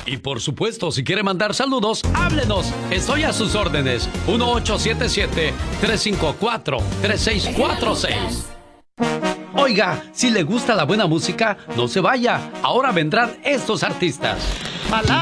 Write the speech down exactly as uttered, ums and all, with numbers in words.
Y por supuesto, si quiere mandar saludos, háblenos. Estoy a sus órdenes. uno ocho siete siete, tres cinco cuatro, tres seis cuatro seis. Oiga, si le gusta la buena música, no se vaya. Ahora vendrán estos artistas. Malá.